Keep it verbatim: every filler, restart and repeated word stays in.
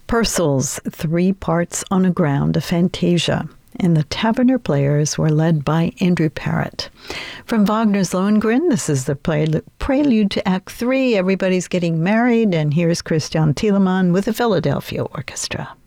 Purcell's Three Parts on a Ground, a Fantasia, and the Taverner Players were led by Andrew Parrott. From Wagner's Lohengrin, this is the prelude to Act Three. Everybody's getting married, and here's Christian Thielemann with the Philadelphia Orchestra.